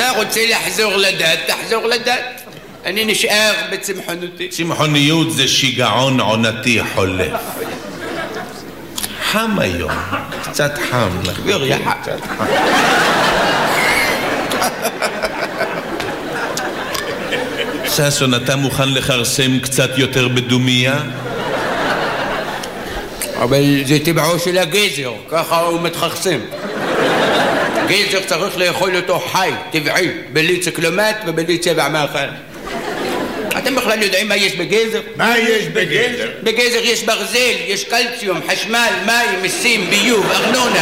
אתה רוצה לחזור לדת, תחזור לדת. אני נשאר בצמחונותי. צמחוניות זה שיגעון עונתי חולף. חם היום, קצת חם. תגביר יחד. קצת חם. ששון, אתה מוכן לחרסם קצת יותר בדומיה? אבל זה טבעו של הגזר, ככה הוא מתחרסם. גזר צריך לאכול אותו חי, טבעי, בלי ציקלומט ובלי צבע מאכל. אתם בכלל יודעים מה יש בגזר? מה יש בגזר? בגזר יש ברזל, יש קלציום, חשמל, מים, מיסים, ביוב, ארנונה.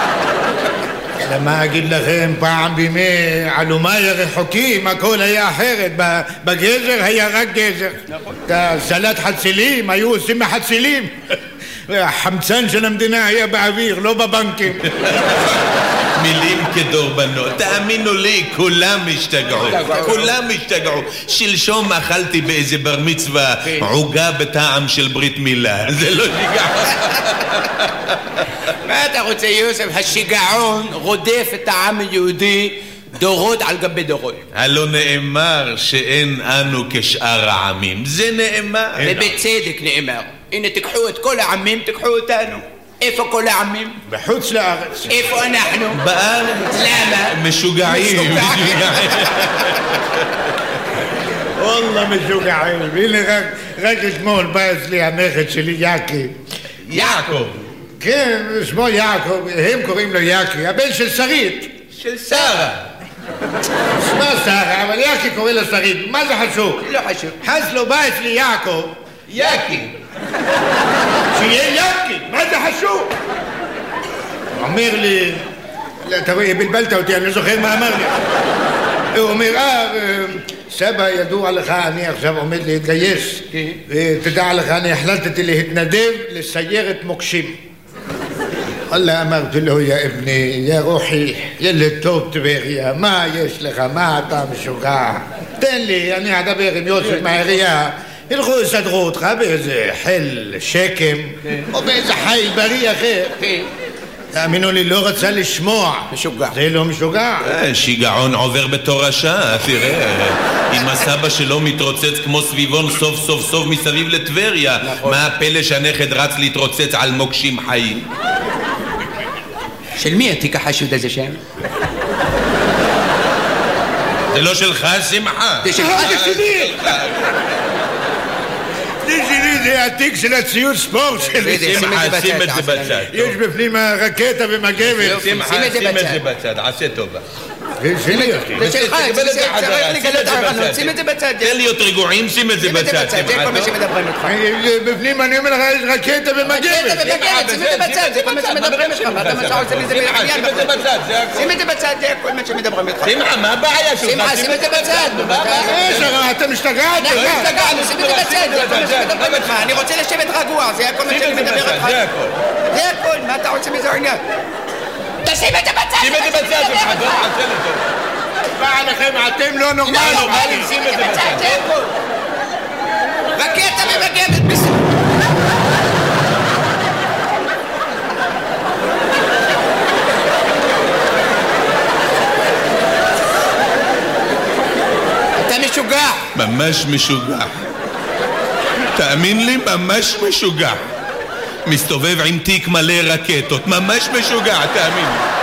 למה אגיד לכם, פעם בימי עלומי הרחוקים הכל היה אחרת. בגזר היה רק גזר. נכון. את הסלט חצילים היו עושים מחצילים. החמצן של המדינה היה באוויר, לא בבנקים. מילים כדורבנות, תאמינו לי, כולם השתגעו. כולם השתגעו. שלשום אכלתי באיזה בר מצווה עוגה בטעם של ברית מילה. זה לא שיגעון. מה אתה רוצה, יוסף? השיגעון רודף את העם היהודי דורות על גבי דורות. הלא נאמר שאין אנו כשאר העמים. זה נאמר. ובצדק נאמר. הנה תקחו את כל העמים, תקחו אותנו. איפה כל העמים? בחוץ לארץ. איפה אנחנו? בארץ. למה? משוגעים. וואלה משוגעים. הנה רק אתמול בא אצלי הנכד שלי יעקב. יעקב. כן, שמו יעקב, הם קוראים לו יעקב, הבן של שרית. של שרה. שמה שרה, אבל יעקב קורא לו שרית. מה זה חשוב? לא חשוב. אז לא בא אצלי יעקב. יעקב. שיהיה יעקב, מה זה חשוב? אומר לי, אתה רואה, בלבלת אותי, אני לא זוכר מה אמר לי. הוא אומר, סבא, ידוע לך, אני עכשיו עומד להתגייס. ותדע לך, אני החלטתי להתנדב לסיירת מוקשים. אללה, אמרתי לו, יא אבני, יא רוחי, ילד טוב טבריה, מה יש לך, מה אתה משוגע? תן לי, אני אדבר עם יוסף מהעירייה. ילכו יסדרו אותך באיזה חיל שקם או באיזה חיל בריא אחר. תאמינו לי, לא רצה לשמוע. משוגע. זה לא משוגע. שיגעון עובר בתורשה, תראה. אם הסבא שלו מתרוצץ כמו סביבון סוף סוף מסביב לטבריה, מה הפלא שהנכד רץ להתרוצץ על מוקשים חיים? של מי התיק החשוד הזה שם? זה לא שלך, שמחה? זה שלך, זה שלי. זה התיק של הציוד ספורט שלי. שמחה, שים את זה בצד. יש בפנים רקטה ומגבת. שמחה, שים את זה בצד, עשה טובה. זה שלך, צריך לגלות ערנות, שים את זה בצד. תן להיות רגועים, שים את זה בצד. זה כל מה שמדברים איתך. בפנים אני אומר לך, יש רקטה ומגבת. שים את זה בצד, זה כל מה שמדברים איתך. מה אתה עושה מזה בעניין? שים את זה בצד, זה כל מה שמדברים איתך. שמחה, מה הבעיה שלך? שמחה, שים את זה בצד. אתה משתגעת? אנחנו השתגענו, שים את זה בצד, זה כל מה שמדברים איתך. אני רוצה לשבת רגוע, זה הכל מה שאני מדבר איתך. זה הכל, מה אתה רוצה מזה עניין? תשים את זה בצד! שים את זה בצד, זה חדור, עשה לזה. בא עליכם, אתם לא נורמלים. שים את זה בצד, זה הכל. רקטה ומגבת בסדר. אתה משוגע. ממש משוגע. תאמין לי, ממש משוגע. מסתובב עם תיק מלא רקטות, ממש משוגע, תאמין.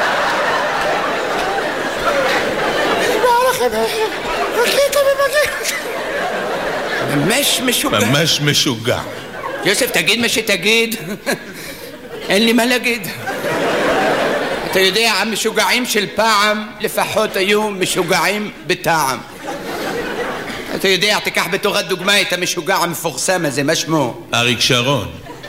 רקטה ומגבת. ממש משוגע. ממש משוגע. יוסף, תגיד מה שתגיד. אין לי מה להגיד. אתה יודע, המשוגעים של פעם לפחות היו משוגעים בטעם. אתה יודע, תיקח בתורת דוגמה את המשוגע המפורסם הזה, מה שמו? אריק שרון.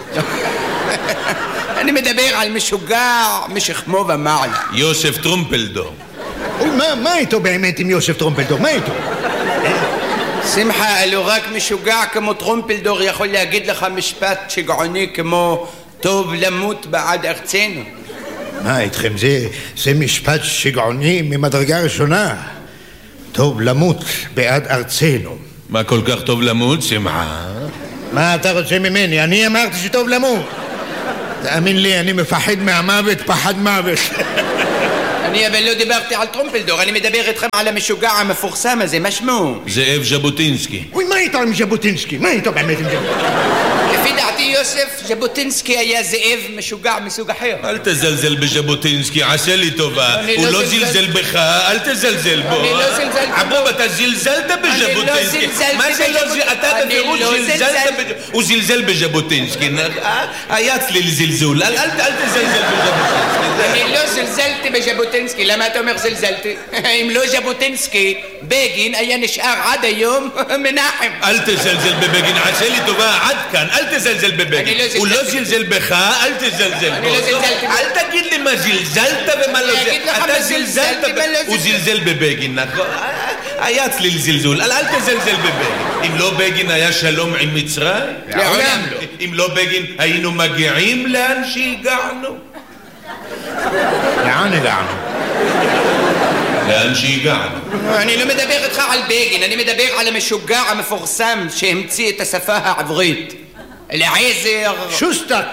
אני מדבר על משוגע משכמו ומעלה. יוסף טרומפלדור. מה איתו באמת עם יוסף טרומפלדור? מה איתו? שמחה, אלו רק משוגע כמו טרומפלדור יכול להגיד לך משפט שגעוני כמו טוב למות בעד ארצנו. מה איתכם? זה משפט שגעוני ממדרגה ראשונה. טוב למות בעד ארצנו. מה כל כך טוב למות, שמחה? מה אתה רוצה ממני? אני אמרתי שטוב למות. תאמין לי, אני מפחד מהמוות, פחד מוות. אני אבל לא דיברתי על טרומפלדור, אני מדבר איתכם על המשוגע המפורסם הזה, מה שמו? זאב ז'בוטינסקי. אוי, מה איתו עם ז'בוטינסקי? מה איתו באמת עם ז'בוטינסקי? לפי דעתי יוסף, ז'בוטינסקי היה זאב משוגע מסוג אחר. אל תזלזל בז'בוטינסקי, עשה לי טובה. הוא לא זלזל בך, אל תזלזל בו. אני לא זלזלתי בו. עבוב, אתה זלזלת בז'בוטינסקי. מה זה לא זלזל? אתה בפירוש זלזלת הוא זלזל בז'בוטינסקי. היה צליל זלזול, אל תזלזל בז'בוטינסקי. אני לא זלזלתי בז'בוטינסקי, למה אתה אומר זלזלתי? אם לא ז'בוטינסקי, בגין היה נשאר עד היום מנחם. אל תזלזל בבגין, עשה לי טובה, עד כאן, אל תזלזל בבגין. הוא לא זלזל בך, אל תזלזל בו. אני לא זלזלתי בו. אל תגיד לי מה זלזלת ומה לא זלזלת. אתה זלזלת הוא זלזל בבגין, נכון? היה צליל זלזול, אל תזלזל בבגין. אם לא בגין היה שלום עם מצרים? לעולם לא. אם לא בגין היינו מגיעים לאן שהגענו? לאן הגענו? לאן שהגענו. אני לא מדבר איתך על בגין, אני מדבר על המשוגע המפורסם שהמציא את השפה העברית. אליעזר... שוסטק.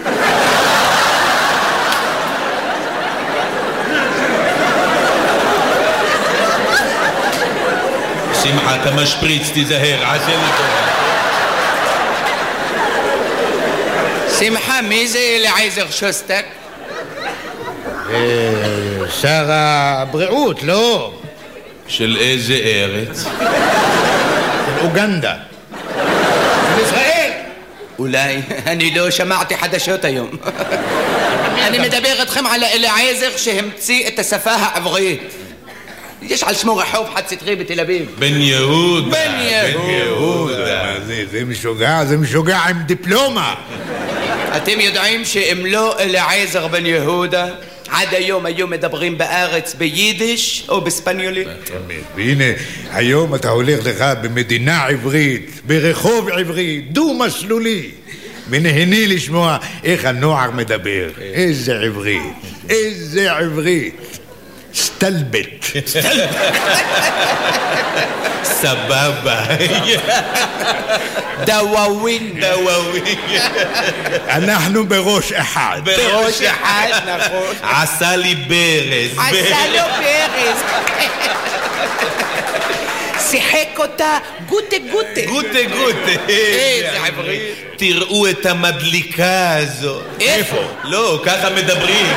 שמחה, אתה משפריץ, תיזהר, עשה לי טובה. שמחה, מי זה אליעזר שוסטק? שר הבריאות, לא? של איזה ארץ? אוגנדה. ישראל! אולי, אני לא שמעתי חדשות היום. אני מדבר איתכם על אליעזר שהמציא את השפה העברית. יש על שמו רחוב חד סטרי בתל אביב. בן יהודה. בן יהודה. זה משוגע עם דיפלומה. אתם יודעים שאם לא אליעזר בן יהודה, עד היום היו מדברים בארץ ביידיש או בספניולית? והנה, היום אתה הולך לך במדינה עברית, ברחוב עברי, דו-מסלולי, ונהנה לשמוע איך הנוער מדבר. איזה עברית, איזה עברית. סטלבט. סבבה. דוואווין. אנחנו בראש אחד. בראש אחד, נכון. עשה לי ברז. עשה לו ברז. שיחק אותה גוטה. איזה עברית. תראו את המדליקה הזו. איפה? לא, ככה מדברים.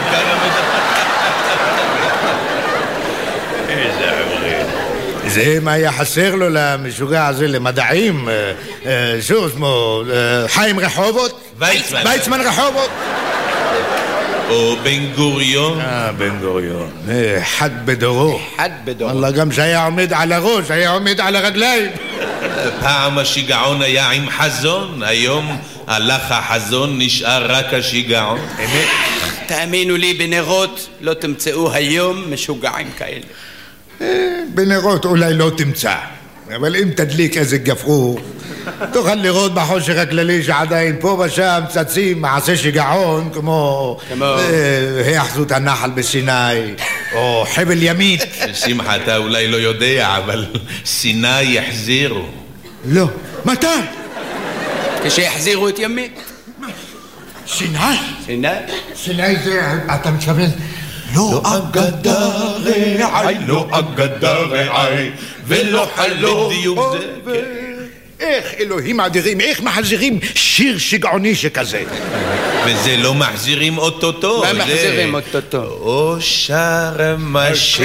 זה מה היה חסר לו למשוגע הזה למדעים, שוב שמו חיים רחובות? ויצמן רחובות? או בן גוריון? בן גוריון, אחד בדורו. אחד בדורו. אללה, גם שהיה עומד על הראש, היה עומד על הרגליים. פעם השיגעון היה עם חזון, היום הלך החזון, נשאר רק השיגעון. תאמינו לי, בנרות לא תמצאו היום משוגעים כאלה. בנרות אולי לא תמצא, אבל אם תדליק איזה גפרור תוכל לראות בחושך הכללי שעדיין פה ושם צצים מעשה שיגעון כמו היאחזות הנחל בסיני או חבל ימית. שמחה, אתה אולי לא יודע, אבל סיני יחזירו. לא. מתי? כשיחזירו את ימית. סיני? סיני זה, אתה מתכוון? לא אגדה רעי, לא אגדה רעי, ולא חלום. בדיוק זה. איך אלוהים אדירים, איך מחזירים שיר שגעוני שכזה? וזה לא מחזירים אוטוטו. מה מחזירים אוטוטו? או שרם אשר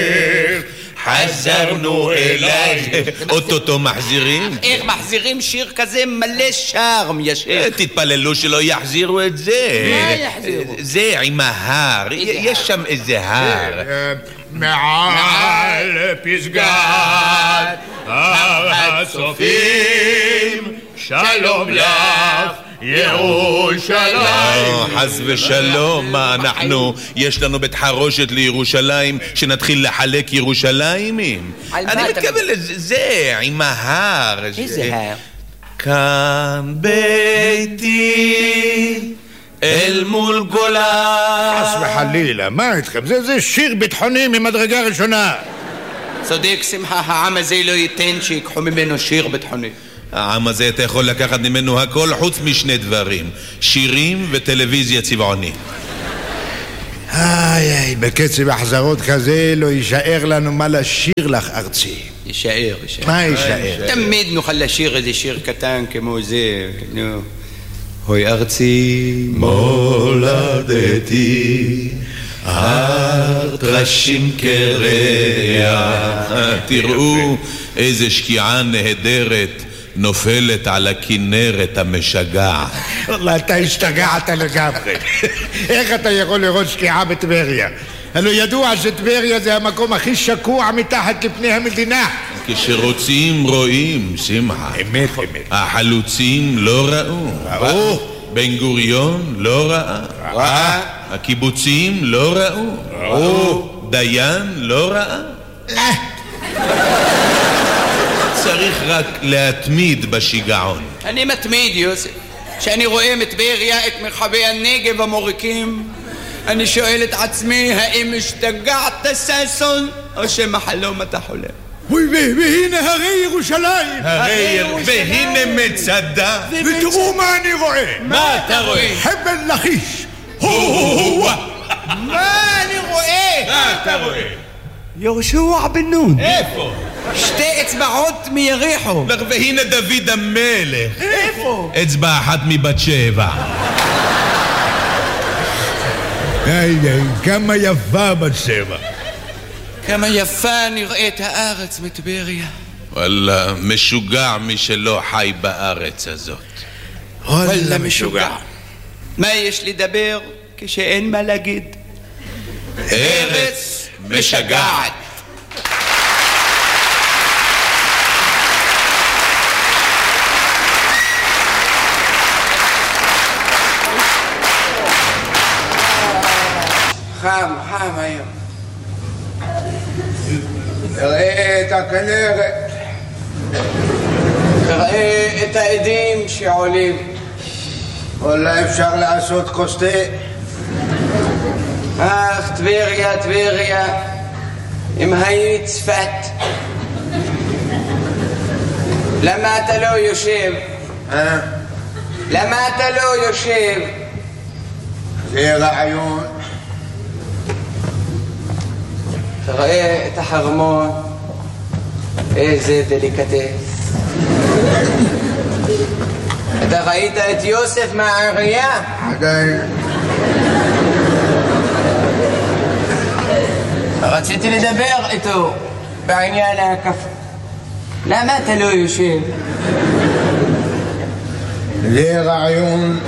חזרנו אליי. אוטוטו מחזירים? איך מחזירים שיר כזה מלא שרם ישב? תתפללו שלא יחזירו את זה. מה יחזירו? זה עם ההר, יש שם איזה הר. מעל פסגת הצופים שלום לך ירושלים. חס ושלום, מה אנחנו, יש לנו בית חרושת לירושלים שנתחיל לחלק ירושלימים? אני מתכוון לזה, עם ההר. איזה הר? כאן ביתי אל מול גולה. חס וחלילה, מה איתכם? זה שיר ביטחוני ממדרגה ראשונה. צודק שמחה, העם הזה לא ייתן שיקחו ממנו שיר ביטחוני. העם הזה אתה יכול לקחת ממנו הכל חוץ משני דברים, שירים וטלוויזיה צבעונית. איי, בקצב החזרות כזה לא יישאר לנו מה לשיר לך ארצי. יישאר. מה יישאר? תמיד נוכל לשיר איזה שיר קטן כמו זה, נו. אוי ארצי מולדתי, הר טרשים קרח, תראו איזה שקיעה נהדרת נופלת על הכנרת המשגעת. וואלה, אתה השתגעת לגמרי. איך אתה יכול לראות שקיעה בטבריה? הלוא ידוע שטבריה זה המקום הכי שקוע מתחת לפני המדינה. כשרוצים רואים, שמחה. אמת. החלוצים לא ראו. בן גוריון לא ראה. הקיבוצים לא ראו. דיין לא ראה. צריך רק להתמיד בשיגעון. אני מתמיד, יוסף. כשאני רואה מטבריה את מרחבי הנגב המוריקים, אני שואל את עצמי, האם השתגעת ששון, או שמחלום אתה חולם? והנה הרי ירושלים. והנה מצדה. ותראו מה אני רואה. מה אתה רואה? חבל לכיש. מה אני רואה? מה אתה רואה? יהושע בן נון. איפה? שתי אצבעות מיריחו. והנה דוד המלך. איפה? אצבע אחת מבת שבע. כמה יפה בת שבע. כמה יפה נראית הארץ מטבריה. וואלה, משוגע מי שלא חי בארץ הזאת. וואלה משוגע. מה יש לדבר כשאין מה להגיד? ארץ משגעת. חם היום. תראה את הכנרת, תראה את העדים שעולים. אולי אפשר לעשות כוס תה. אך טבריה, אם היית צפת, למה אתה לא יושב? למה אתה לא יושב? זה רעיון. תראה את החרמון, איזה דליקטס. אתה ראית את יוסף מהעירייה? עדיין. רציתי לדבר איתו בעניין הקפה. למה אתה לא יושב? זה רעיון.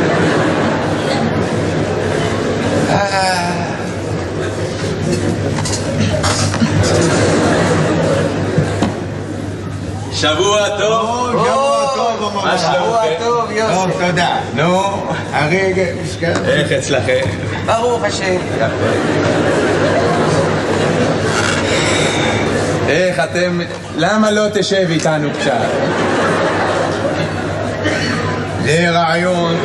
שבוע טוב. שבוע טוב, יוסף. תודה. נו, הרגע מסכן. איך אצלכם? ברוך השם. איך אתם... למה לא תשב איתנו קצת? זה רעיון.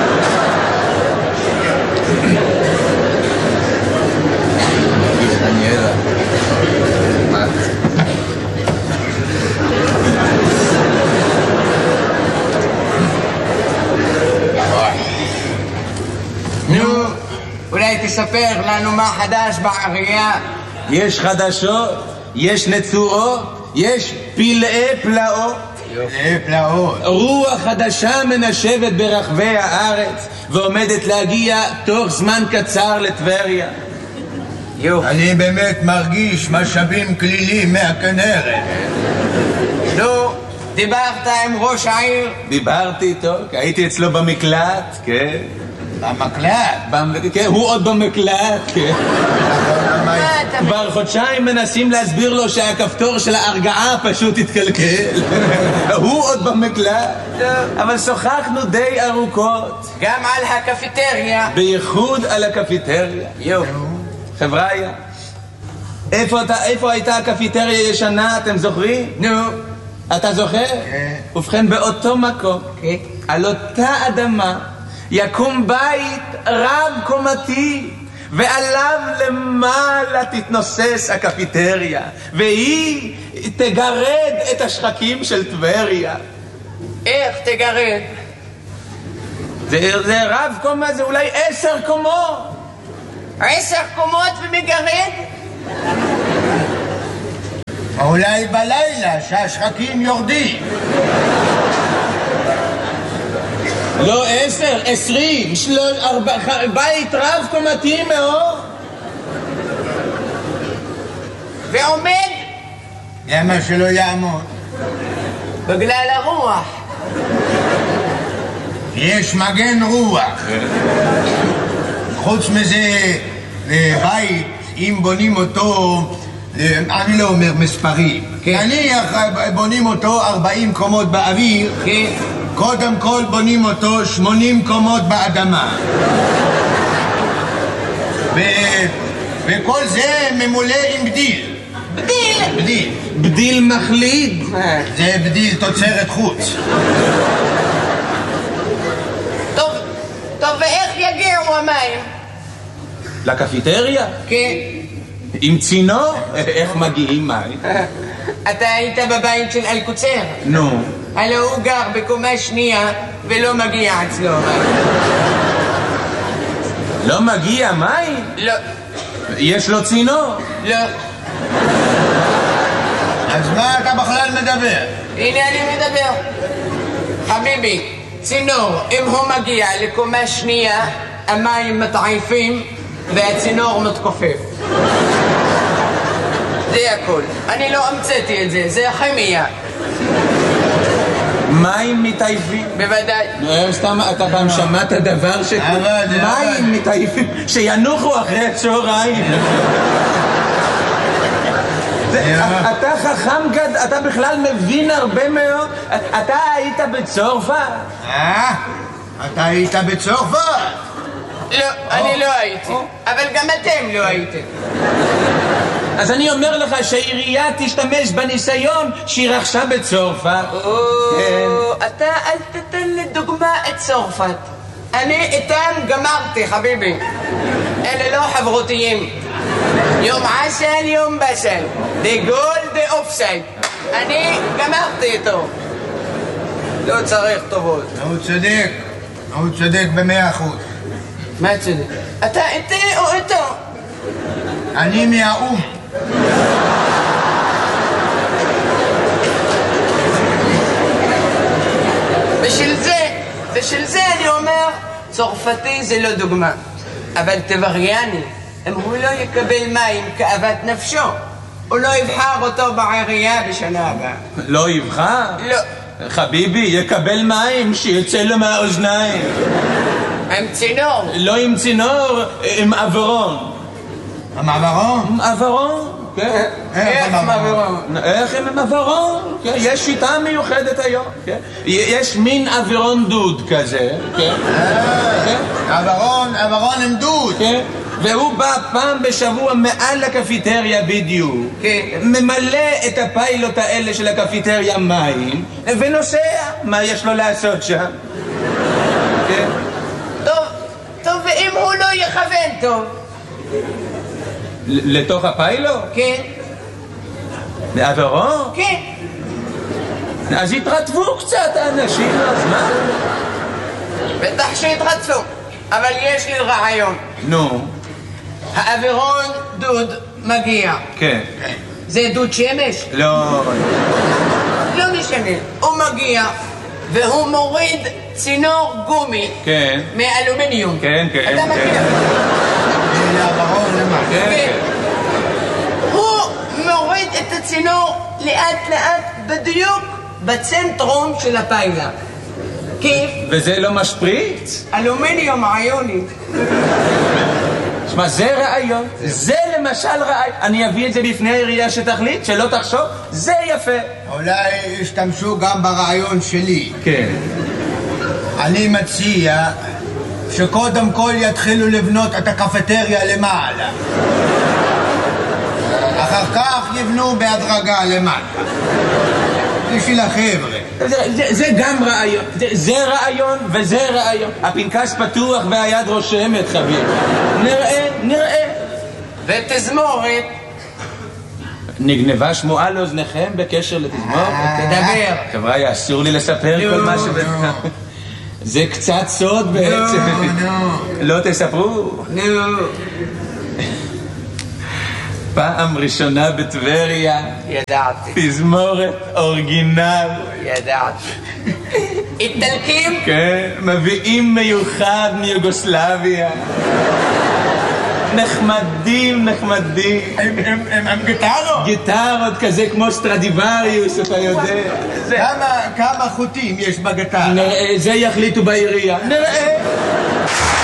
נו, אולי תספר לנו מה חדש בעירייה. יש חדשות, יש נצורות, יש פלאי פלאות. רוח חדשה מנשבת ברחבי הארץ ועומדת להגיע תוך זמן קצר לטבריה. אני באמת מרגיש משאבים כלילים מהכנרת. נו, דיברת עם ראש העיר? דיברתי איתו, הייתי אצלו במקלט, כן. במקלט? כן, הוא עוד במקלט, כן. כבר חודשיים מנסים להסביר לו שהכפתור של ההרגעה פשוט התקלקל. הוא עוד במקלט. אבל שוחחנו די ארוכות. גם על הקפיטריה. בייחוד על הקפיטריה. חבריה, איפה הייתה הקפיטריה ישנה, אתם זוכרים? נו. אתה זוכר? כן. ובכן, באותו מקום, על אותה אדמה, יקום בית רב קומתי, ועליו למעלה תתנוסס הקפיטריה, והיא תגרד את השחקים של טבריה. איך תגרד? זה רב קומה, זה אולי 10 קומות. 10 קומות ומגרד? אולי בלילה שהשחקים יורדים. לא 10, 20, 4, בית רב קומתי מאוד. ועומד? למה שלא יעמוד? בגלל הרוח. יש מגן רוח. חוץ מזה, בית, אם בונים אותו, אני לא אומר מספרים. נניח בונים אותו 40 קומות באוויר, קודם כל בונים אותו 80 קומות באדמה. וכל זה ממולא עם בדיל. בדיל. בדיל מחליד. זה בדיל תוצרת חוץ. טוב, ואיך יגיעו המים? לקפיטריה? כן. עם צינור? איך מגיעים מים? אתה היית בבית של אלקוצר? נו. הלא הוא גר בקומה שנייה ולא מגיע אצלו מים. לא מגיע מים? לא. יש לו צינור? לא. אז מה אתה בכלל מדבר? הנה אני מדבר. חביבי, צינור, אם הוא מגיע לקומה שנייה, המים מתעייפים והצינור מתכופף. זה הכל. אני לא המצאתי את זה, זה כימיה. מים מתעייפים? בוודאי. סתם, אתה פעם שמעת דבר מים מתעייפים? שינוחו אחרי הצהריים. אתה חכם גד, אתה בכלל מבין הרבה מאוד. אתה היית בצרפת? אתה היית בצרפת? לא, אני לא הייתי. אבל גם אתם לא הייתם. אז אני אומר לך שהעירייה תשתמש בניסיון שהיא רכשה בצרפת. אתה אל תתן לדוגמה את צרפת. אני איתם גמרתי, חביבי. אלה לא חברותיים. יום עשן, יום בשן. דה גול, דה אופסייד. אני גמרתי איתו. לא צריך טובות. הוא צודק ב100%. מה צודק? אתה איתי או איתו? אני מהאום. בשביל זה אני אומר, צרפתי זה לא דוגמה. אבל טבריאני, אם הוא לא יקבל מים כאוות נפשו, הוא לא יבחר אותו בעירייה בשנה הבאה. לא יבחר? לא. חביבי, יקבל מים שיוצא לו מהאוזניים. עם צינור? לא עם צינור, עם עברון. עם עברון? עם עברון, כן. איך עם עברון? איך עם עברון? יש שיטה מיוחדת היום. יש מין עברון דוד כזה. עברון עם דוד. והוא בא פעם בשבוע מעל הקפיטריה בדיוק, ממלא את הפיילוט האלה של הקפיטריה מים ונוסע. מה יש לו לעשות שם? טוב, ואם הוא לא יכוון טוב? לתוך הפיילוט? כן. בעברו? כן. אז התרטבו קצת האנשים, אז מה? בטח שהתרטפו, אבל יש לי רעיון. נו. האווירון דוד מגיע. כן. זה דוד שמש? לא. לא משנה. הוא מגיע והוא מוריד צינור גומי. כן. מאלומיניום. כן. אתה מכיר? האווירון למה? כן. הוא מוריד את הצינור לאט בדיוק בצנטרום של הפיילה. כיף? וזה לא משפריץ? אלומיניום עיוני. שמע, זה רעיון. זה למשל רעיון. אני אביא את זה בפני העירייה שתחליט, שלא תחשוב. זה יפה. אולי ישתמשו גם ברעיון שלי. כן. אני מציע שקודם כל יתחילו לבנות את הקפטריה למעלה. אחר כך יבנו בהדרגה למטה. בשביל החבר'ה. זה גם רעיון. זה רעיון וזה רעיון. הפנקס פתוח והיד רושמת, חביב. נראה. ותזמורת. נגנבה שמועה לאוזניכם בקשר לתזמורת? תדבר. חבר'ה, אסור לי לספר כל מה זה קצת סוד בעצם. לא תספרו? פעם ראשונה בטבריה. ידעתי. תזמורת אורגינל. ידעתי. איטלקים? כן, מביאים מיוחד מיוגוסלביה. נחמדים. הם גיטרות? גיטרות כזה כמו סטרדיווריוס, אתה יודע. כמה חוטים יש בגיטרה? נראה, זה יחליטו בעירייה. נראה.